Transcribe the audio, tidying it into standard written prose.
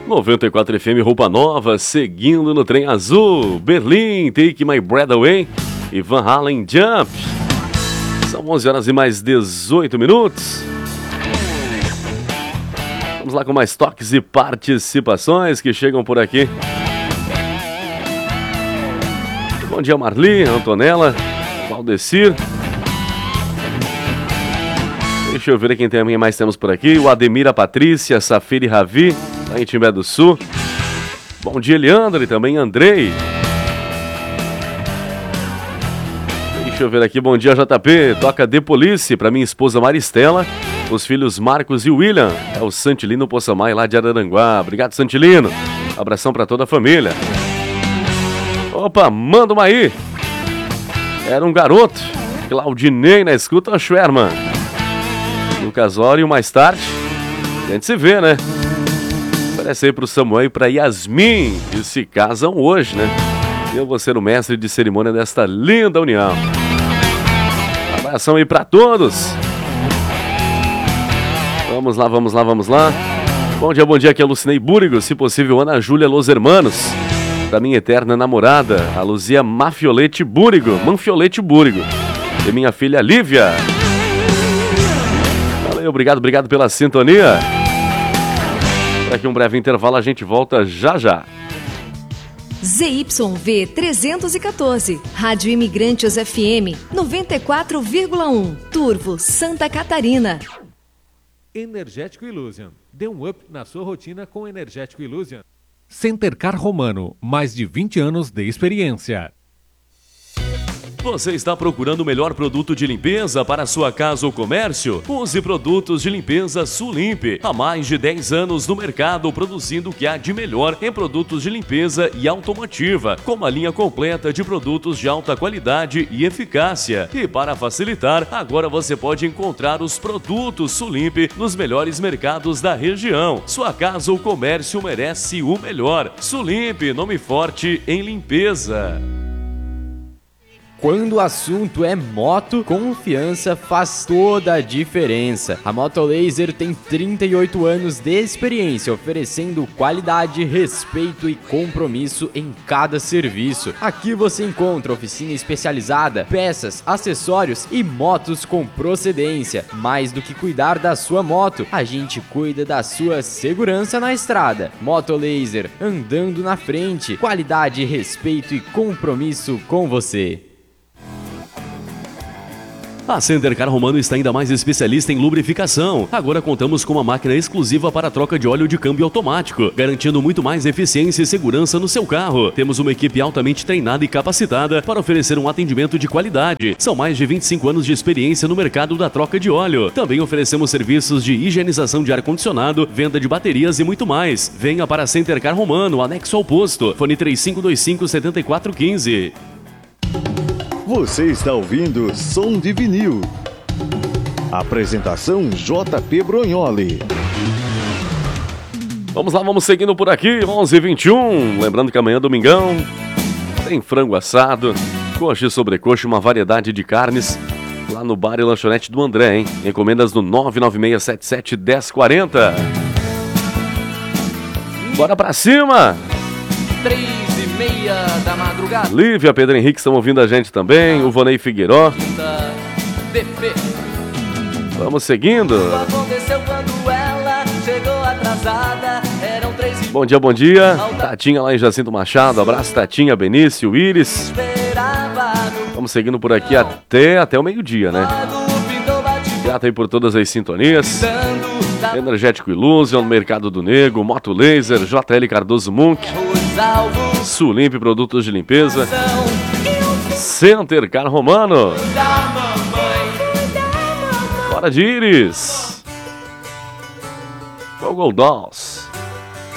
94 FM Roupa Nova, seguindo no trem azul. Berlim, Take My Breath Away e Van Halen Jump. São 11 horas e mais 18 minutos. Vamos lá com mais toques e participações que chegam por aqui. Bom dia, Marli, Antonella, Valdecir. Deixa eu ver quem mais temos por aqui. O Ademir, a Patrícia, Safira e Ravi, lá em Timbé do Sul. Bom dia, Leandro, e também Andrei. Deixa eu ver aqui. Bom dia, JP. Toca The Police para minha esposa Maristela, os filhos Marcos e William. É o Santilino Poçamai, lá de Araranguá. Obrigado, Santilino. Abração para toda a família. Opa, manda uma aí. Era um garoto. Claudinei na escuta, Schwerman. Lucas Ório, mais tarde. A gente se vê, né? Parece aí pro Samuel e pra Yasmin, que se casam hoje, né? Eu vou ser o mestre de cerimônia desta linda união. Abração aí pra todos. Vamos lá, vamos lá, vamos lá. Bom dia, aqui é a Lucinei Búrigo, se possível Ana Júlia Los Hermanos. Da minha eterna namorada, a Luzia Manfiolete Búrigo. E minha filha Lívia. Valeu, obrigado pela sintonia. Daqui um breve intervalo, a gente volta já. ZYV 314, Rádio Imigrantes FM 94,1, Turvo, Santa Catarina. Energético Illusion. Dê um up na sua rotina com Energético Illusion. Center Car Romano, mais de 20 anos de experiência. Você está procurando o melhor produto de limpeza para sua casa ou comércio? Use produtos de limpeza Sulimp. Há mais de 10 anos no mercado, produzindo o que há de melhor em produtos de limpeza e automotiva, com uma linha completa de produtos de alta qualidade e eficácia. E para facilitar, agora você pode encontrar os produtos Sulimp nos melhores mercados da região. Sua casa ou comércio merece o melhor. Sulimp, nome forte em limpeza. Quando o assunto é moto, confiança faz toda a diferença. A Motolaser tem 38 anos de experiência, oferecendo qualidade, respeito e compromisso em cada serviço. Aqui você encontra oficina especializada, peças, acessórios e motos com procedência. Mais do que cuidar da sua moto, a gente cuida da sua segurança na estrada. Motolaser, andando na frente. Qualidade, respeito e compromisso com você. A Center Car Romano está ainda mais especialista em lubrificação. Agora contamos com uma máquina exclusiva para troca de óleo de câmbio automático, garantindo muito mais eficiência e segurança no seu carro. Temos uma equipe altamente treinada e capacitada para oferecer um atendimento de qualidade. São mais de 25 anos de experiência no mercado da troca de óleo. Também oferecemos serviços de higienização de ar-condicionado, venda de baterias e muito mais. Venha para a Center Car Romano, anexo ao posto. Fone 3525-7415. Você está ouvindo Som de Vinil. Apresentação JP Brognoli. Vamos lá, vamos seguindo por aqui, 11h21. Lembrando que amanhã é domingão, tem frango assado, coxa e sobrecoxa, uma variedade de carnes, lá no bar e lanchonete do André, hein? Encomendas no 996771040. Bora pra cima! 3:30 da madrugada. Lívia, Pedro Henrique estão ouvindo a gente também. O Vonei Figueiró. Vamos seguindo. Aconteceu quando ela chegou atrasada. Eram 3:00. Bom dia. Tatinha lá em Jacinto Machado. Abraço, Tatinha, Benício, Iris. Vamos seguindo por aqui até o meio-dia, né? Grato aí por todas as sintonias. Energético Illusion, Mercado do Nego, Motolaser, JL Cardoso Munk, Sulimp Produtos de Limpeza, Center Car Romano. Bora de Iris. Google Dolls.